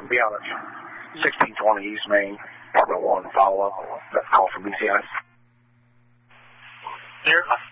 Be on it. 1620 East Main, apartment 1, follow up. That's a call from BCI. Here.